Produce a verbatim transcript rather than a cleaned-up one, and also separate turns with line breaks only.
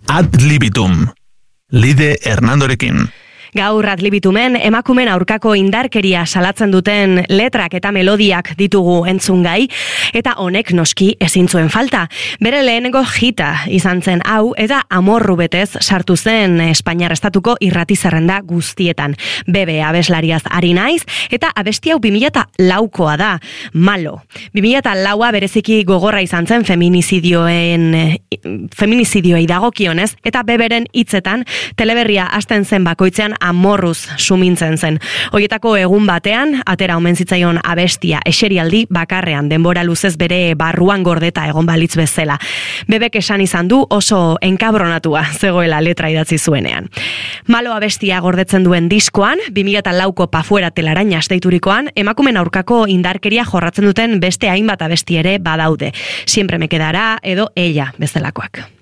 Ad libitum, Lide Hernandorekin.
Gaur adlibitumen emakumen aurkako indarkeria salatzen duten letrak eta melodiak ditugu entzungai, eta honek noski ezin zuen falta. Bere lehenengo hita izan zen hau, eta amorru betez sartu zen Espainiar estatuko irrati zerrenda guztietan. Bebe abeslariaz ari naiz, eta abesti hau bi mila laukoa da, Malo. bi mila laua bereziki gogorra izan zen feminizidioen feminizidioei dagokionez, eta Beberen hitzetan teleberria hasten zen bakoitzean amorruz sumintzen zen. Hoietako egun batean, atera omen zitzaion abestia eserialdi bakarrean, denbora luzez bere barruan gordeta egon balitz bezala. Bebek esan izan du oso enkabronatua zegoela letra idatzi zuenean. Malo abestia gordetzen duen diskoan, bi mila lauko Pafuera telaraina deiturikoan, emakumen aurkako indarkeria jorratzen duten beste hainbat abesti ere badaude. Siempre me quedará edo ella bezalakoak.